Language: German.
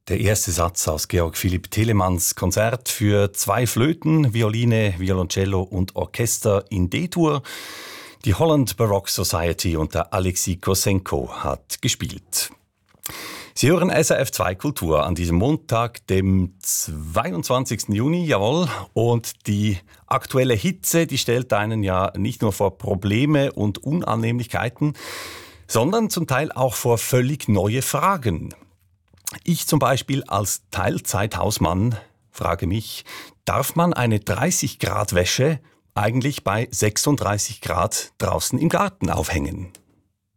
Der erste Satz aus Georg Philipp Telemanns Konzert für 2 Flöten, Violine, Violoncello und Orchester in D-Dur. Die Holland Baroque Society unter Alexei Kosenko hat gespielt. Sie hören SRF 2 Kultur an diesem Montag, dem 22. Juni, jawohl. Und die aktuelle Hitze, die stellt einen ja nicht nur vor Probleme und Unannehmlichkeiten, sondern zum Teil auch vor völlig neue Fragen. Ich zum Beispiel als Teilzeithausmann frage mich, darf man eine 30 Grad Wäsche eigentlich bei 36 Grad draußen im Garten aufhängen?